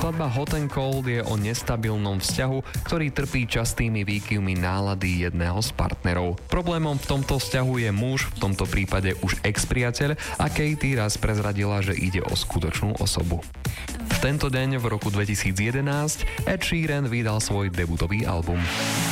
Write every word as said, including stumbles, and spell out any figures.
Skladba Hot and Cold je o nestabilnom vzťahu, ktorý trpí častými výkyvmi nálady jedného z partnerov. Problémom v tomto vzťahu je muž, v tomto prípade už ex-priateľ, a Katie raz prezradila, že ide o skutočnú osobu. V tento deň v roku dvetisícjedenásť Ed Sheeran vydal svoj debutový album.